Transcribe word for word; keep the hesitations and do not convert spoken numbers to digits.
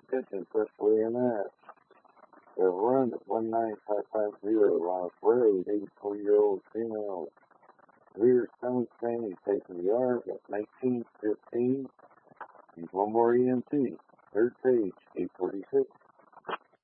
attention, especially in that. The run at one nine five five zero Ross Road, eighty-four-year-old female. Rear Stone Standing taking the yard at nineteen fifteen. He's one more E M T.